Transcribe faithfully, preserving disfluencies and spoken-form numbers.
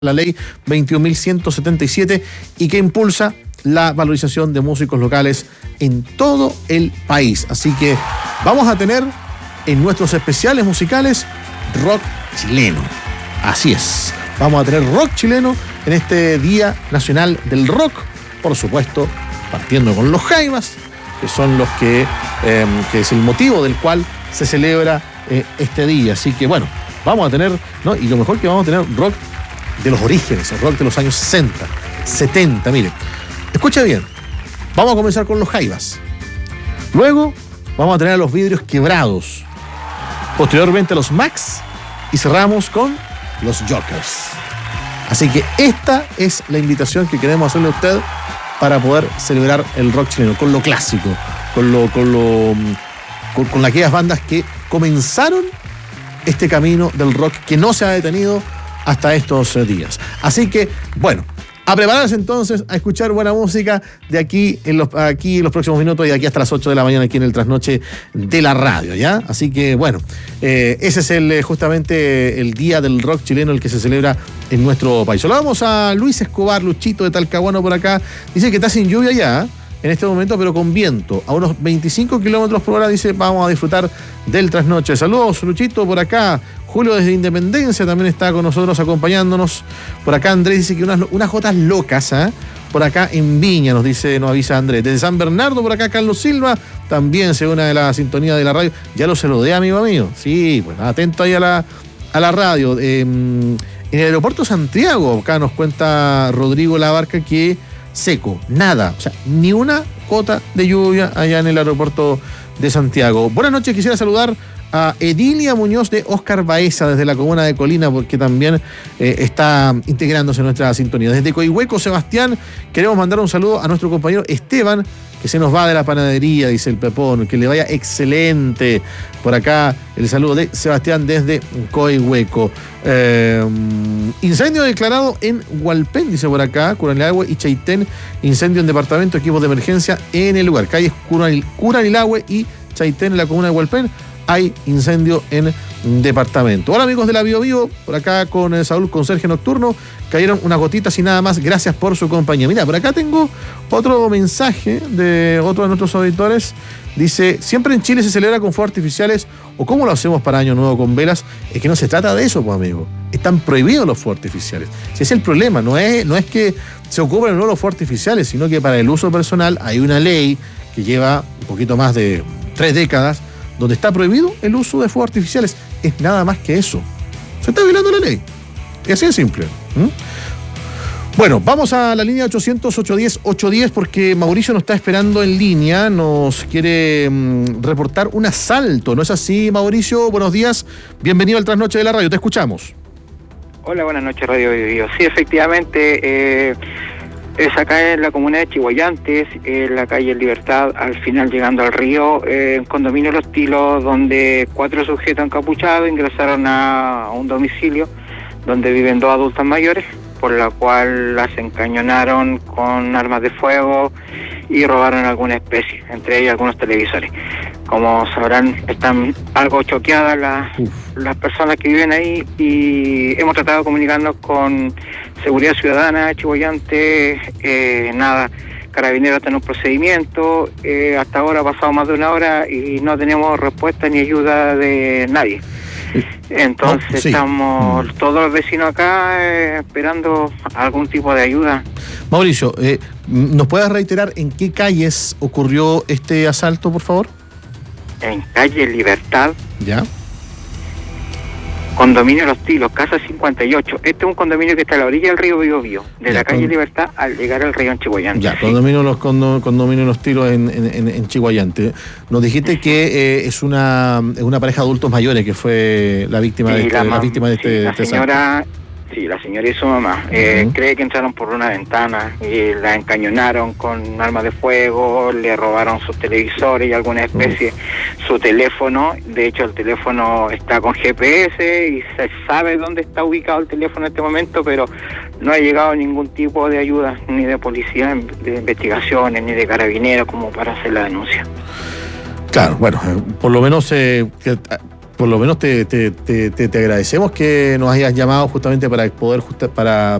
la ley veintiún mil ciento setenta y siete y que impulsa la valorización de músicos locales en todo el país. Así que vamos a tener en nuestros especiales musicales rock chileno. Así es, vamos a tener rock chileno en este Día Nacional del Rock, por supuesto, partiendo con los Jaivas, que son los que, eh, que es el motivo del cual se celebra eh, este día. Así que bueno, vamos a tener, ¿no? Y lo mejor que vamos a tener rock de los orígenes, el rock de los años sesenta, setenta, mire. Escucha bien, vamos a comenzar con los Jaivas. Luego vamos a tener a los Vidrios Quebrados. Posteriormente a los Max y cerramos con los Jokers. Así que esta es la invitación que queremos hacerle a usted para poder celebrar el rock chileno, con lo clásico, con lo, con lo, con, con aquellas bandas que comenzaron este camino del rock que no se ha detenido hasta estos días. Así que, bueno, a prepararse entonces a escuchar buena música de aquí en los, aquí en los próximos minutos y de aquí hasta las ocho de la mañana aquí en el Trasnoche de la radio, ¿ya? Así que, bueno, eh, ese es el justamente el Día del Rock Chileno, el que se celebra en nuestro país. Saludamos a Luis Escobar, Luchito de Talcahuano por acá. Dice que está sin lluvia ya, ¿eh? En este momento, pero con viento, a unos veinticinco kilómetros por hora. Dice, vamos a disfrutar del trasnoche. Saludos, Luchito, por acá. Julio desde Independencia también está con nosotros acompañándonos. Por acá Andrés dice que unas, unas jotas locas, ¿eh? Por acá en Viña, nos dice, nos avisa Andrés. Desde San Bernardo, por acá Carlos Silva, también se une a la sintonía de la radio. Ya lo saludé, amigo mío. Sí, pues atento ahí a la, a la radio. Eh, en el aeropuerto Santiago, acá nos cuenta Rodrigo Labarca que seco, nada, o sea, ni una gota de lluvia allá en el aeropuerto de Santiago. Buenas noches, quisiera saludar a Edilia Muñoz de Oscar Baeza desde la comuna de Colina, porque también eh, está integrándose en nuestra sintonía. Desde Coihueco, Sebastián, queremos mandar un saludo a nuestro compañero Esteban, que se nos va de la panadería, dice el Pepón, que le vaya excelente. Por acá el saludo de Sebastián desde Coihueco. Eh, incendio declarado en Hualpén, dice por acá, Curanilahue y Chaitén. Incendio en departamento, equipos de emergencia en el lugar. Calles Curanilahue y Chaitén en la comuna de Hualpén. Hay incendio en departamento. Hola amigos de la Bio Bio, por acá con el Saúl Conserje Nocturno, cayeron unas gotitas y nada más, gracias por su compañía. Mira, por acá tengo otro mensaje de otro de nuestros auditores, dice, siempre en Chile se celebra con fuegos artificiales, o cómo lo hacemos para Año Nuevo con velas. Es que no se trata de eso, pues amigo, están prohibidos los fuegos artificiales. Si es el problema, no es, no es que se ocupen o no los fuegos artificiales, sino que para el uso personal hay una ley que lleva un poquito más de tres décadas, donde está prohibido el uso de fuegos artificiales. Es nada más que eso. Se está violando la ley. Y así de simple. ¿Mm? Bueno, vamos a la línea ochocientos, ochocientos diez, ochocientos diez porque Mauricio nos está esperando en línea. Nos quiere mmm, reportar un asalto. ¿No es así, Mauricio? Buenos días. Bienvenido al Trasnoche de la Radio. Te escuchamos. Hola, buenas noches, Radio Bio. Sí, efectivamente, eh, es acá en la comuna de Chihuayantes, en la calle Libertad, al final llegando al río, eh, en condominio Los Tilos, donde cuatro sujetos encapuchados ingresaron a, a un domicilio donde viven dos adultos mayores, por la cual las encañonaron con armas de fuego y robaron alguna especie, entre ellas algunos televisores. Como sabrán, están algo choqueadas las, las personas que viven ahí y hemos tratado de comunicarnos con Seguridad Ciudadana, Chihuayante, eh, nada, Carabineros está en un procedimiento, eh, hasta ahora ha pasado más de una hora y no tenemos respuesta ni ayuda de nadie. Entonces no, sí. Estamos mm. todos los vecinos acá eh, esperando algún tipo de ayuda. Mauricio, eh, ¿nos puedes reiterar en qué calles ocurrió este asalto, por favor? En calle Libertad. Ya. Condominio Los Tilos, casa cincuenta y ocho. Este es un condominio que está a la orilla del río Bio Bio, de ya, la calle con... Libertad al llegar al río en Chihuayante. Ya, condominio Los condo, condominio Los Tilos en, en, en Chihuayante. Nos dijiste que eh, es una es una pareja de adultos mayores que fue la víctima sí, de este, la, la víctima de este, sí, la este señora, asalto. Sí, la señora y su mamá. Uh-huh. Eh, cree que entraron por una ventana y la encañonaron con armas de fuego, le robaron sus televisores y alguna especie, uh-huh. su teléfono. De hecho, el teléfono está con G P S y se sabe dónde está ubicado el teléfono en este momento, pero no ha llegado ningún tipo de ayuda, ni de policía, de investigaciones, ni de carabineros como para hacer la denuncia. Claro, bueno, por lo menos... Eh, que, Por lo menos te, te, te, te, te agradecemos que nos hayas llamado justamente para poder justa, para